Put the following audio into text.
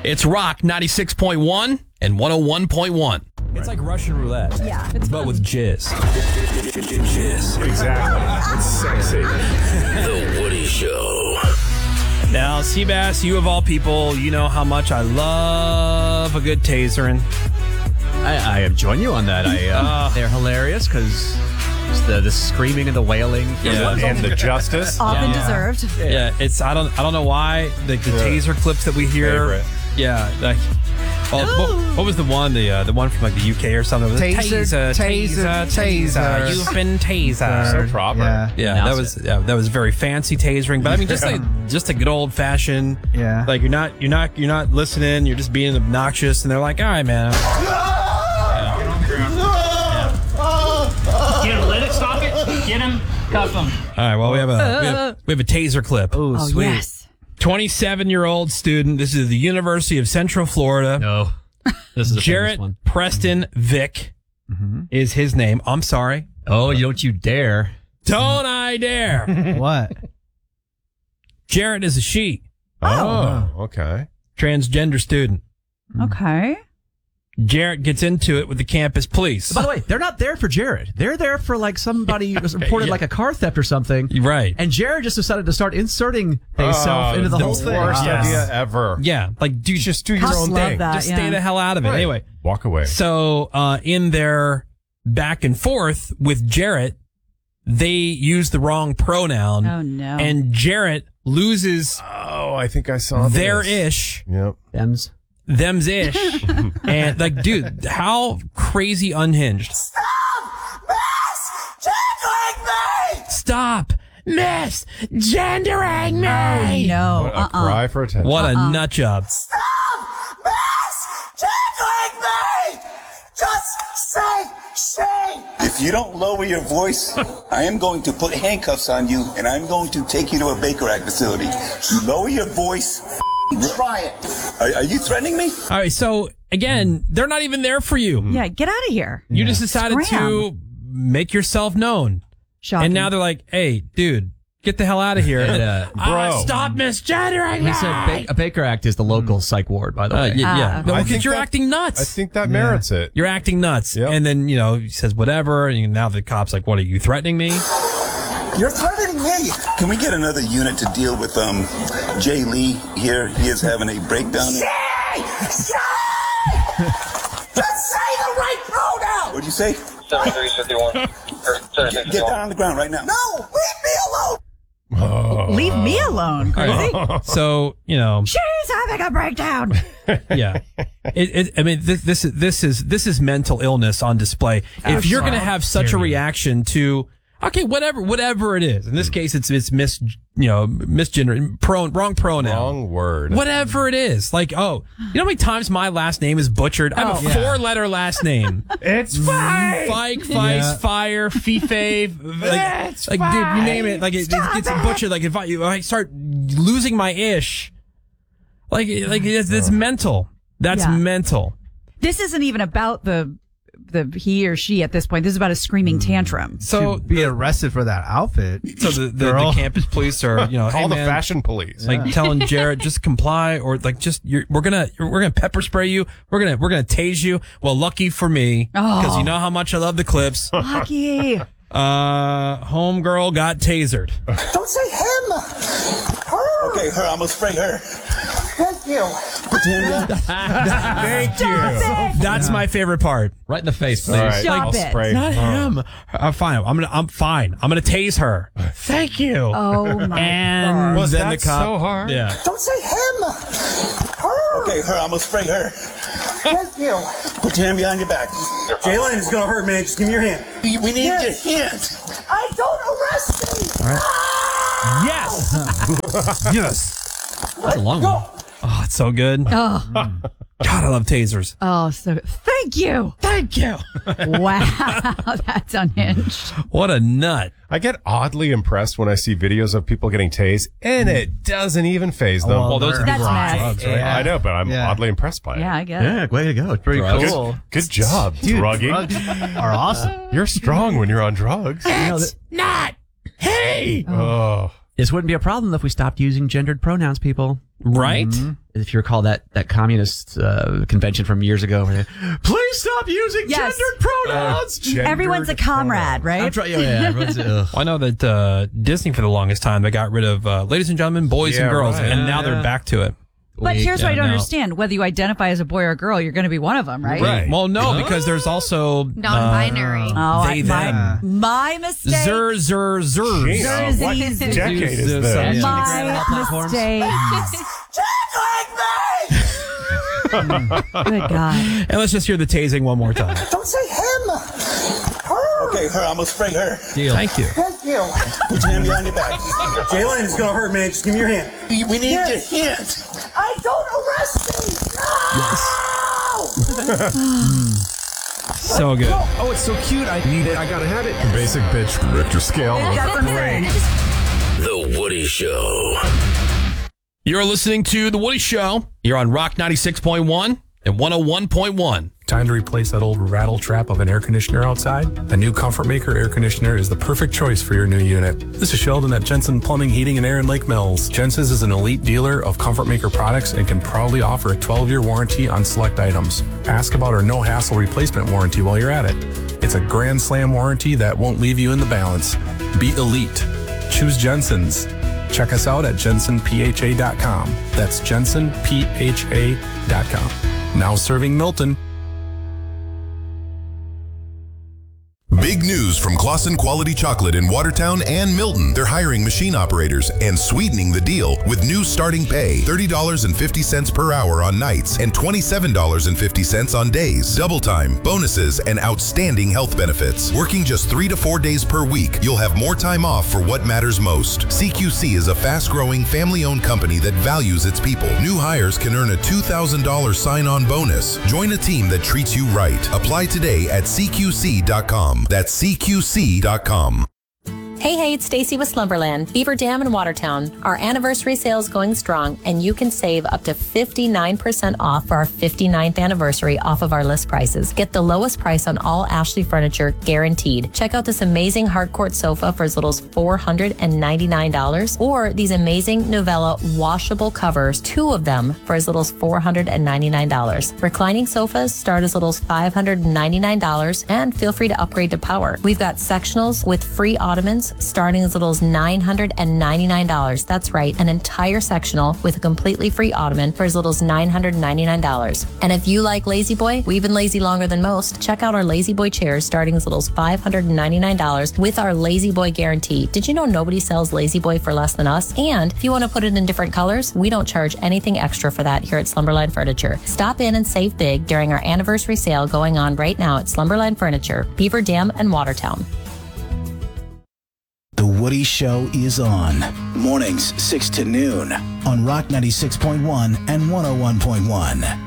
It's Rock 96.1 and 101.1. It's like Russian roulette. Yeah, it's but fun. with jizz. Jizz. Exactly. It's sexy. The Woody Show. Now, Seabass, you of all people, you know how much I love a good tasering. I join you on that. They're hilarious because the screaming and the wailing, And the justice. Often deserved. Yeah, it's I don't know why the taser clips that we hear. Favorite. Yeah, like what was the one from like the UK or something? It was taser. You've been tasered. So proper. Yeah, that was very fancy tasering, but I mean just a good old fashioned. Yeah. Like you're not listening. You're just being obnoxious, and they're like, all right, man. Get him, let it, stop it. Get him, cuff him. All right, well we have a taser clip. Oh, Oh, sweet. yes. 27-year-old student. This is the University of Central Florida. No, this is a famous Jarrett one. Preston Vick is his name. I'm sorry. Oh, don't you dare! Don't I dare. What? Jarrett is a she. Oh, okay. Transgender student. Okay. Jarrett gets into it with the campus police. By the way, they're not there for Jared. They're there for like somebody who's reported like a car theft or something. Right. And Jared just decided to start inserting himself into the whole thing. Worst Yes. idea ever. Yeah. Like, dude, Just do your Cops own love thing. that. just stay the hell out of it. Right. Anyway. Walk away. So, in their back and forth with Jarrett, they use the wrong pronoun. Oh, no. And Jarrett loses Oh, I think I saw their this. ish. Yep. Them's. Them's ish. And like, dude, how crazy unhinged. Stop misgendering me. No. A cry for attention. What a nut job. If you don't lower your voice, I am going to put handcuffs on you and I'm going to take you to a Baker Act facility. You lower your voice, try it. Are you threatening me? All right. So again, they're not even there for you. Yeah, get out of here. You just decided to Scram. make yourself known. Shocking. And now they're like, hey, dude, get the hell out of here. And, Bro. Stop misgendering me. He said a Baker Act is the local psych ward, by the way. Yeah. No, I because think you're that- acting nuts. I think that merits it. You're acting nuts. Yep. And then, he says whatever. And now the cop's like, what, are you threatening me? You're threatening me. Can we get another unit to deal with Jay Lee here? He is having a breakdown. Just say the right pronoun. What'd you say? 7351. Get down on the ground right now. No, leave me alone. Leave me alone, crazy. So, She's having a breakdown. yeah. I mean, this is mental illness on display. If you're going to have such a reaction to, okay, whatever it is. In this case, it's misgender, wrong pronoun. Wrong word. Whatever it is. Like, you know how many times my last name is butchered? I have a 4-letter last name. It's fine. Fike, Feist, Fire, Fife. Like, dude, you name it. Like, it gets butchered. Like, if I start losing my ish, like it's mental. That's Yeah. mental. This isn't even about the he or she at this point. This is about a screaming tantrum. So, Be arrested for that outfit. so the campus police are, Call hey, the man, fashion police. like telling Jarrett just comply, or like we're gonna pepper spray you, we're gonna tase you. Well, lucky for me, because you know how much I love the clips. Lucky. Homegirl got tasered. Don't say him. Her. Okay, her. I'm gonna spray her. Thank you. Put your hand down. Thank you. That's my favorite part. Right in the face, please. All right, Stop I'll it. spray. Not him. Fine. I'm fine. I'm gonna tase her. Thank you. Oh my And God. Was then that the cop. so hard? Yeah. Don't say him. Her. Okay, her. I'm gonna spray her. Thank you. Put your hand behind your back. Jalen, it's gonna hurt, man. Just give me your hand. We need your hand. I don't arrest me. Yes. Yes. That's a long one. Oh, it's so good. Oh. God, I love tasers. Oh, so thank you. Thank you. Wow, that's unhinged. What a nut. I get oddly impressed when I see videos of people getting tased, and it doesn't even phase them. Well, those are That's mad. drugs, right? I know, but I'm Yeah. oddly impressed by it. Yeah, I get it. Yeah, way to go. It's pretty Good, cool. good job, druggie. Drugs are awesome. You're strong when you're on drugs. Not. Hey. Oh, This wouldn't be a problem if we stopped using gendered pronouns, people. Right? If you recall that communist convention from years ago, where they, please stop using Yes. gendered pronouns. Everyone's a comrade, right? I'm trying. Yeah, everyone's, Well, I know that Disney, for the longest time, they got rid of ladies and gentlemen, boys and girls, right. and now they're back to it. But here's what I don't now- understand. Whether you identify as a boy or a girl, you're going to be one of them, right? Right. Well, no, because there's also Non-binary. they, them. My mistake. Zers. Gina, what Easy. decade is Use, this? My mistake. Good God. And let's just hear the tasing one more time. Don't say him. Her. Okay, her. I'm gonna spray her. Thank you. Thank you. Put your hand behind your back. Jalen, it's gonna hurt, man. Just give me your hand. We need your hand. I don't arrest me. So good. Oh, it's so cute. I need it. I gotta have it. Basic bitch Richter scale. Great. The Woody Show. You're listening to The Woody Show. You're on Rock 96.1 and 101.1. Time to replace that old rattle trap of an air conditioner outside? A new Comfort Maker air conditioner is the perfect choice for your new unit. This is Sheldon at Jensen Plumbing, Heating, and Air in Lake Mills. Jensen's is an elite dealer of Comfort Maker products and can proudly offer a 12-year warranty on select items. Ask about our no-hassle replacement warranty while you're at it. It's a grand slam warranty that won't leave you in the balance. Be elite. Choose Jensen's. Check us out at jensenpha.com. That's jensenpha.com. Now serving Milton. Big news from Claussen Quality Chocolate in Watertown and Milton. They're hiring machine operators and sweetening the deal with new starting pay, $30.50 per hour on nights and $27.50 on days. Double time, bonuses, and outstanding health benefits. Working just 3 to 4 days per week, you'll have more time off for what matters most. CQC is a fast-growing, family-owned company that values its people. New hires can earn a $2,000 sign-on bonus. Join a team that treats you right. Apply today at CQC.com. That's CQC.com. Hey, it's Stacy with Slumberland, Beaver Dam in Watertown. Our anniversary sale is going strong, and you can save up to 59% off for our 59th anniversary off of our list prices. Get the lowest price on all Ashley furniture, guaranteed. Check out this amazing hardcourt sofa for as little as $499, or these amazing Novella washable covers, 2 of them for as little as $499. Reclining sofas start as little as $599, and feel free to upgrade to power. We've got sectionals with free ottomans starting as little as $999. That's right, an entire sectional with a completely free ottoman for as little as $999. And if you like Lazy Boy, we've been lazy longer than most. Check out our Lazy Boy chairs starting as little as $599 with our Lazy Boy guarantee. Did you know nobody sells Lazy Boy for less than us? And if you want to put it in different colors, we don't charge anything extra for that here at Slumberline Furniture. Stop in and save big during our anniversary sale going on right now at Slumberline Furniture, Beaver Dam and Watertown. The Woody Show is on. Mornings 6 to noon on Rock 96.1 and 101.1.